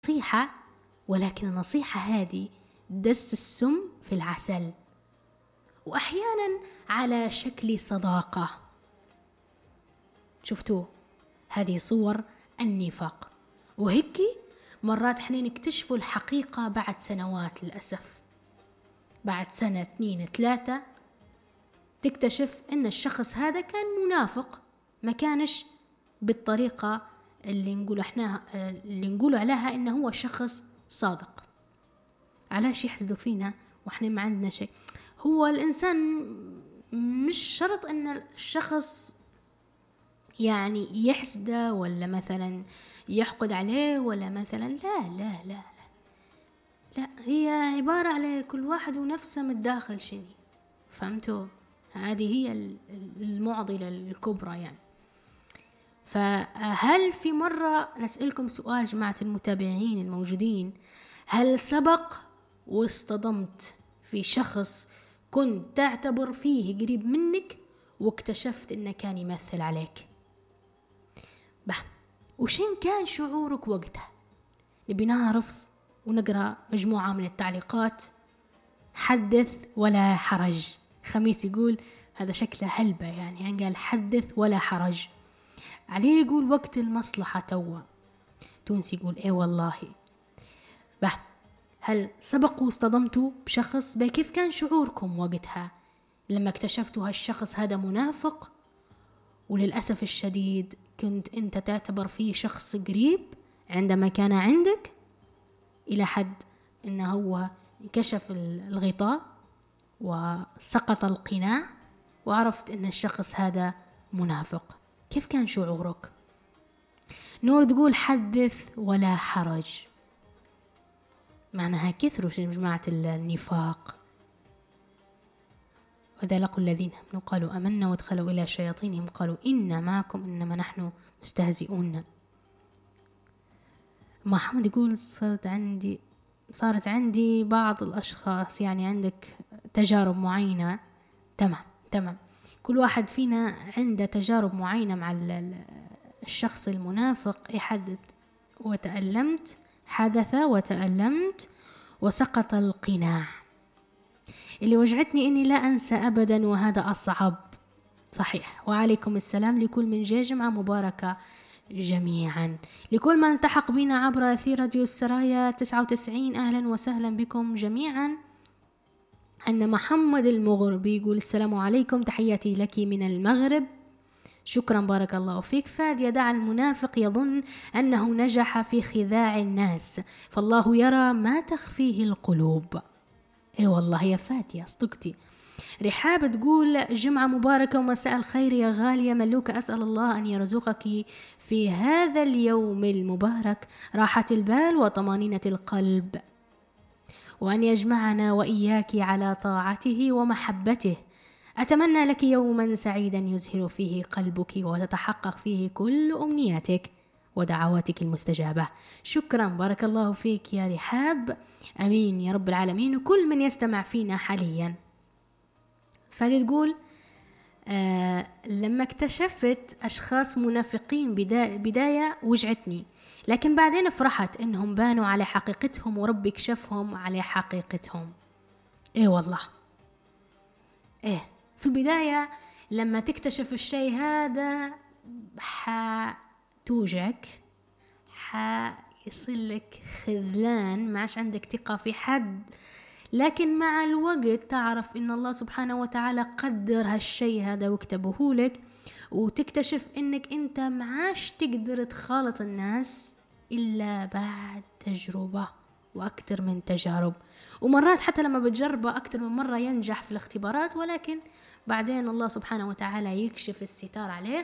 نصيحة، ولكن النصيحة هذه دس السم في العسل، وأحيانا على شكل صداقة. شفتوا هذه صور النفاق، وهيك مرات احنا نكتشفوا الحقيقة بعد سنوات. للأسف بعد سنة 2 3 تكتشف ان الشخص هذا كان منافق، ما كانش بالطريقة اللي نقول عليها انه هو شخص صادق. علاش يحسدوا فينا واحنا ما عندنا شيء؟ هو الانسان مش شرط ان الشخص يعني يحسده ولا مثلا يحقد عليه ولا مثلا لا لا لا لا, لا. هي عبارة على كل واحد ونفسه من الداخل شني. فهمتوا؟ هذه هي المعضلة الكبرى يعني. فهل في مرة نسألكم سؤال جماعة المتابعين الموجودين، هل سبق واصطدمت في شخص كنت تعتبر فيه قريب منك واكتشفت انه كان يمثل عليك؟ وشين كان شعورك وقتها؟ نبي نعرف ونقرأ مجموعة من التعليقات. حدث ولا حرج. خميس يقول هذا شكله هلبة يعني قال حدث ولا حرج. عليه يقول وقت المصلحة توا. تونسي يقول ايه والله. هل سبق واصطدمتوا بشخص؟ كيف كان شعوركم وقتها لما اكتشفتوا هالشخص هذا منافق، وللأسف الشديد كنت انت تعتبر فيه شخص قريب عندما كان عندك، إلى حد انه هو كشف الغطاء وسقط القناع وعرفت ان الشخص هذا منافق؟ كيف كان شعورك؟ نور تقول حدث ولا حرج. معناها كثروا جماعة النفاق. وإذا لقوا الذين آمنوا قالوا آمنا وادخلوا إلى شياطينهم قالوا إنا معكم إنما نحن مستهزئون. محمد يقول صارت عندي بعض الأشخاص، يعني عندك تجارب معينة. تمام. كل واحد فينا عنده تجارب معينة مع الشخص المنافق. حدث وتألمت وسقط القناع. اللي وجعتني إني لا أنسى أبدا، وهذا أصعب. صحيح. وعليكم السلام لكل من جاء جمعة مباركة جميعا. لكل من التحق بنا عبر أثير راديو السرايا 99، أهلا وسهلا بكم جميعا. أن محمد المغربي يقول السلام عليكم، تحياتي لك من المغرب. شكرا بارك الله فيك. فاد يدع المنافق يظن أنه نجح في خداع الناس، فالله يرى ما تخفيه القلوب. ايه والله يا فادية صدقتي. رحاب تقول جمعة مباركة ومساء الخير يا غالية ملوكة، أسأل الله أن يرزقك في هذا اليوم المبارك راحة البال وطمانينة القلب، وأن يجمعنا وإياك على طاعته ومحبته. أتمنى لك يوما سعيدا يزهر فيه قلبك وتتحقق فيه كل أمنياتك ودعواتك المستجابة. شكرا بارك الله فيك يا رحاب. أمين يا رب العالمين. وكل من يستمع فينا حاليا. فهذه تقول لما اكتشفت أشخاص منافقين بداية وجعتني، لكن بعدين فرحت إنهم بانوا على حقيقتهم وربي كشفهم على حقيقتهم. إيه والله. إيه في البداية لما تكتشف الشيء هذا توجعك، يصلك خذلان، معش عندك ثقة في حد، لكن مع الوقت تعرف إن الله سبحانه وتعالى قدر هالشيء هذا وكتبه لك، وتكتشف إنك أنت معاش تقدر تخالط الناس إلا بعد تجربة وأكثر من تجارب. ومرات حتى لما بتجربه أكثر من مرة ينجح في الاختبارات، ولكن بعدين الله سبحانه وتعالى يكشف الستار عليه،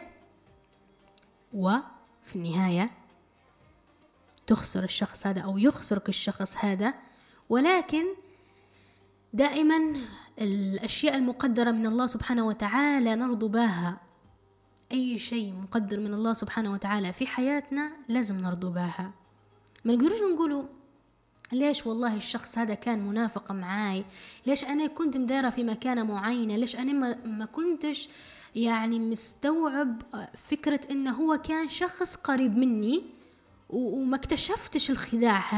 وفي النهاية تخسر الشخص هذا أو يخسرك الشخص هذا. ولكن دائما الأشياء المقدرة من الله سبحانه وتعالى نرضى بها. أي شيء مقدر من الله سبحانه وتعالى في حياتنا لازم نرضى بها. ما نقدرش نقولوا ليش والله الشخص هذا كان منافق معاي، ليش أنا كنت مدارة في مكانة معينة، ليش أنا ما كنتش يعني مستوعب فكرة إنه هو كان شخص قريب مني وما اكتشفتش الخداع